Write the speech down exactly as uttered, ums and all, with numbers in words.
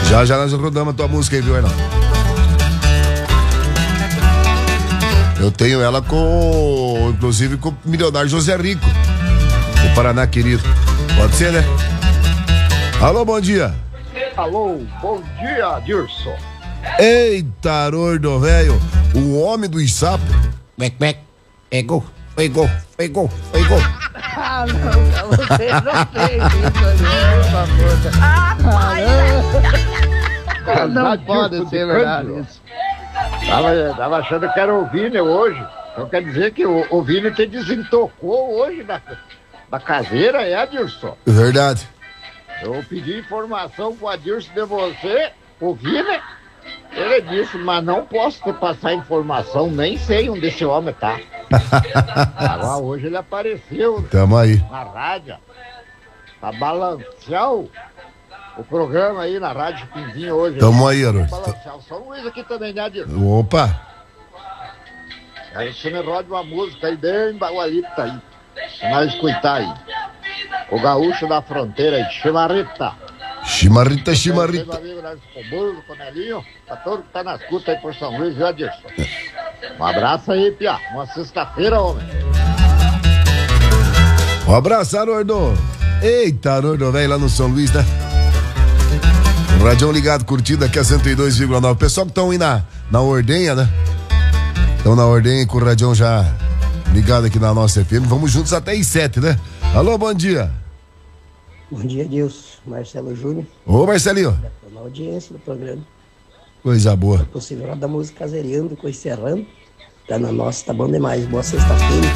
Já já nós rodamos a tua música aí, viu, Arnaldo? Eu tenho ela com, inclusive, com o milionário José Rico, o Paraná querido. Pode ser, né? Alô, bom dia. Alô, bom dia, Dirson. Eita, Arordo, velho. O homem dos sapos. Bec, bec. É gol. Foi gol. Foi gol. Foi gol. Ah, não, você não fez isso, por favor. Ah, não pode ser verdade isso. Tava, tava achando que era o Vini hoje. Então quer dizer que o, o Vini te desentocou hoje da, da caseira, é, Adirson? Verdade. Eu pedi informação pro Adirson de você, o Vini. Ele disse, mas não posso te passar informação, nem sei onde esse homem tá. Agora hoje ele apareceu. Tamo aí. Na rádio. Pra balancear o, o programa aí na Rádio Pinzinho hoje. Tamo aí, Arordo. Balancear o São Luís aqui também, né, Adirson? Opa. Aí você me roda uma música aí bem bagualita aí. Pra nós escutar aí. O gaúcho da fronteira aí, Chimarrita. Chimarrita, chimarrita. Meu amigo Nelson Coburgo, Conelinho, pra todo que tá na escuta aí por São Luís, viu, Adirson? Um abraço aí, Pia. Uma sexta-feira, homem. Um abraço, Arordo. Eita, Arordo, velho, lá no São Luís, né? O radião ligado, curtido aqui a cento e dois vírgula nove. Pessoal que estão aí na, na ordenha, né? Estão na ordenha com o radião já ligado aqui na nossa F M. Vamos juntos até às sete, né? Alô, bom dia. Bom dia, Deus. Marcelo Júnior. Ô, Marcelinho. Na audiência do programa. Coisa boa. É possível da música caseirando com encerrando. Tá na nossa, tá bom demais. Boa sexta-feira.